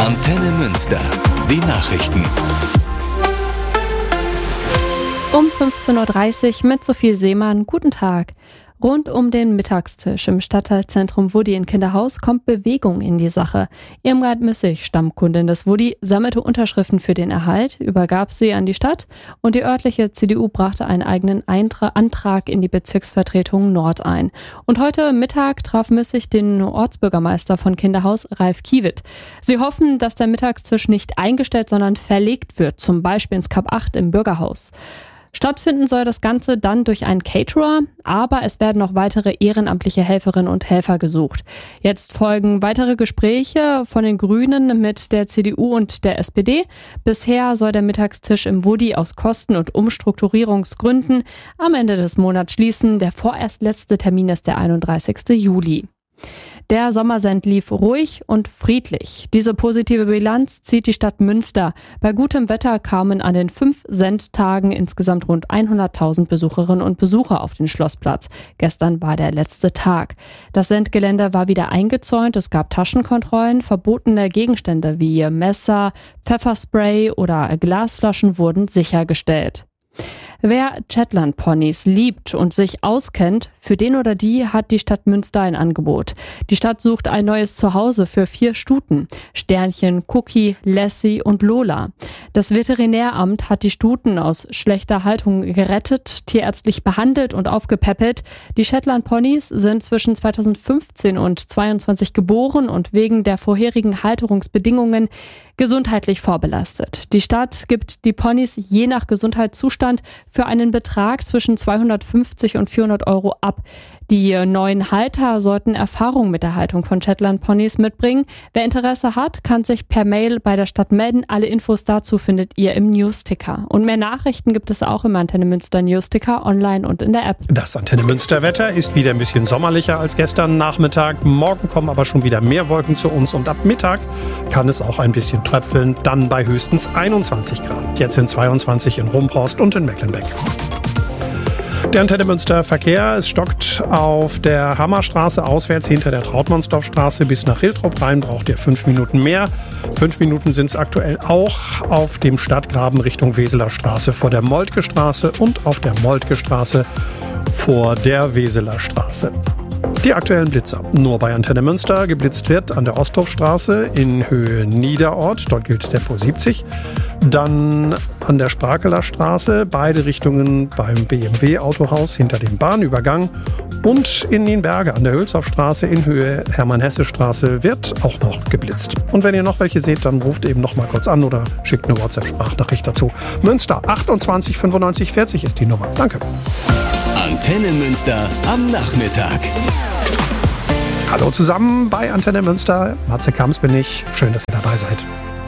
Antenne Münster. Die Nachrichten. Um 15.30 Uhr mit Sophie Seemann. Guten Tag. Rund um den Mittagstisch im Stadtteilzentrum Wudi in Kinderhaus kommt Bewegung in die Sache. Irmgard Müssig, Stammkundin des Wudi, sammelte Unterschriften für den Erhalt, übergab sie an die Stadt und die örtliche CDU brachte einen eigenen Antrag in die Bezirksvertretung Nord ein. Und heute Mittag traf Müssig den Ortsbürgermeister von Kinderhaus, Ralf Kiewitt. Sie hoffen, dass der Mittagstisch nicht eingestellt, sondern verlegt wird, zum Beispiel ins Kap 8 im Bürgerhaus. Stattfinden soll das Ganze dann durch einen Caterer, aber es werden noch weitere ehrenamtliche Helferinnen und Helfer gesucht. Jetzt folgen weitere Gespräche von den Grünen mit der CDU und der SPD. Bisher soll der Mittagstisch im Wudi aus Kosten- und Umstrukturierungsgründen am Ende des Monats schließen. Der vorerst letzte Termin ist der 31. Juli. Der Sommersend lief ruhig und friedlich. Diese positive Bilanz zieht die Stadt Münster. Bei gutem Wetter kamen an den 5 Sendtagen insgesamt rund 100.000 Besucherinnen und Besucher auf den Schlossplatz. Gestern war der letzte Tag. Das Sendgelände war wieder eingezäunt. Es gab Taschenkontrollen. Verbotene Gegenstände wie Messer, Pfefferspray oder Glasflaschen wurden sichergestellt. Wer Shetland-Ponys liebt und sich auskennt, für den oder die hat die Stadt Münster ein Angebot. Die Stadt sucht ein neues Zuhause für 4 Stuten. Sternchen, Cookie, Lassie und Lola. Das Veterinäramt hat die Stuten aus schlechter Haltung gerettet, tierärztlich behandelt und aufgepäppelt. Die Shetland-Ponys sind zwischen 2015 und 2022 geboren und wegen der vorherigen Halterungsbedingungen gesundheitlich vorbelastet. Die Stadt gibt die Ponys je nach Gesundheitszustand für einen Betrag zwischen 250 und 400 Euro ab. Die neuen Halter sollten Erfahrung mit der Haltung von Shetland-Ponys mitbringen. Wer Interesse hat, kann sich per Mail bei der Stadt melden. Alle Infos dazu findet ihr im Newsticker. Und mehr Nachrichten gibt es auch im Antenne Münster Newsticker online und in der App. Das Antenne Münster Wetter ist wieder ein bisschen sommerlicher als gestern Nachmittag. Morgen kommen aber schon wieder mehr Wolken zu uns und ab Mittag kann es auch ein bisschen tröpfeln, dann bei höchstens 21 Grad. Jetzt sind 22 in Rumphorst und in Mecklenbeck. Der Antenne Münster Verkehr, es stockt auf der Hammerstraße auswärts hinter der Trautmannsdorfstraße bis nach Hiltrop rein, braucht ihr 5 Minuten mehr. 5 Minuten sind es aktuell auch auf dem Stadtgraben Richtung Weseler Straße vor der Moltke Straße und auf der Moltke Straße vor der Weseler Straße. Die aktuellen Blitzer. Nur bei Antenne Münster geblitzt wird an der Osthofstraße in Höhe Niederort. Dort gilt Tempo 70. Dann an der Sprakeler Straße, beide Richtungen beim BMW Autohaus hinter dem Bahnübergang. Und in Nienberge an der Hülshoffstraße in Höhe Hermann-Hesse-Straße wird auch noch geblitzt. Und wenn ihr noch welche seht, dann ruft eben noch mal kurz an oder schickt eine WhatsApp-Sprachnachricht dazu. Münster 28 95 40 ist die Nummer. Danke. Antenne Münster am Nachmittag. Hallo zusammen bei Antenne Münster. Matze Kamps bin ich. Schön, dass ihr dabei seid.